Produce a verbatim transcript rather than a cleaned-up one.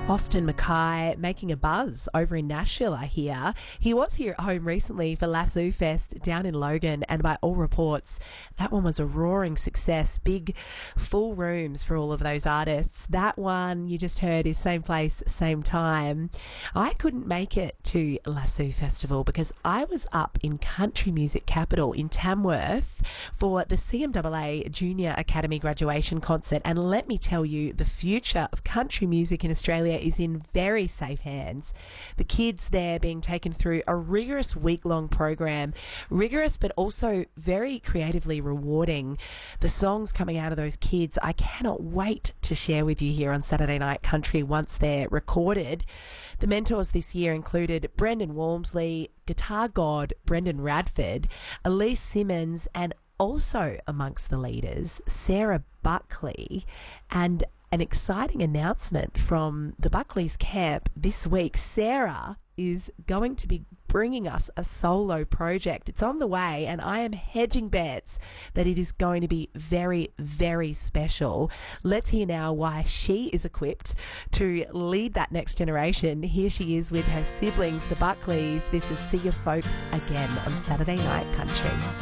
Austin Mackay making a buzz over in Nashville, I hear. He was here at home recently for Lasso Fest down in Logan, and by all reports, that one was a roaring success. Big, full rooms for all of those artists. That one you just heard is same place, same time. I couldn't make it to Lasso Festival because I was up in country music capital in Tamworth for the C M A A Junior Academy graduation concert, and let me tell you, the future of country music in Australia is in very safe hands. The kids there being taken through a rigorous week-long program, rigorous but also very creatively rewarding. The songs coming out of those kids, I cannot wait to share with you here on Saturday Night Country once they're recorded. The mentors this year included Brendan Walmsley, guitar god Brendan Radford, Elise Simmons, and also amongst the leaders, Sarah Buckley, and an exciting announcement from the Buckley's camp this week. Sarah is going to be bringing us a solo project. It's on the way, and I am hedging bets that it is going to be very, very special. Let's hear now why she is equipped to lead that next generation. Here she is with her siblings, the Buckleys. This is See Your Folks Again on Saturday Night Country.